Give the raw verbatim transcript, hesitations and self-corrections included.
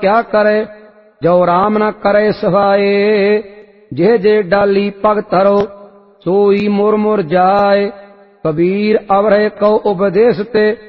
क्या करे, जो राम न करे सहाय। जे जे डाली पग धरो, सोई मुर मुर जाए। कबीर अवरे को उपदेश ते,